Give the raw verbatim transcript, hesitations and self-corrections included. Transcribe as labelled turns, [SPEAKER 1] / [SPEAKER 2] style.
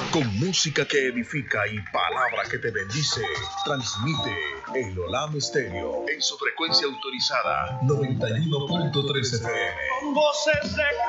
[SPEAKER 1] Con música que edifica y palabra que te bendice, transmite el Olam Stereo en su frecuencia autorizada noventa y uno punto tres F M. Con voces de